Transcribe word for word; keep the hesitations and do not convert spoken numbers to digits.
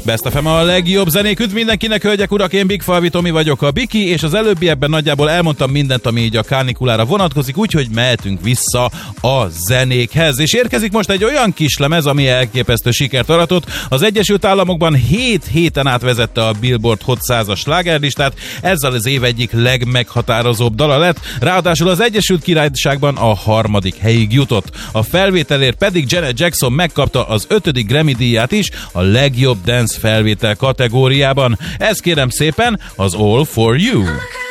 Best ef em a legjobb zenék. Üdv mindenkinek, hölgyek, urak, én Big Falvi Tomi vagyok, a Biki, és az előbbiekben nagyjából elmondtam mindent, ami így a kárnikulára vonatkozik, úgyhogy mehetünk vissza a zenékhez. És érkezik most egy olyan kis lemez, ami elképesztő sikert aratott. Az Egyesült Államokban hét héten át vezette a Billboard Hot százas slágerlistát, ezzel az év egyik legmeghatározóbb dala lett, ráadásul az Egyesült Királyságban a harmadik helyig jutott. A felvételért pedig Janet Jackson megkapta az ötödik Grammy díját is a legjobb dance felvétel kategóriában. Ez kérem szépen az All For You.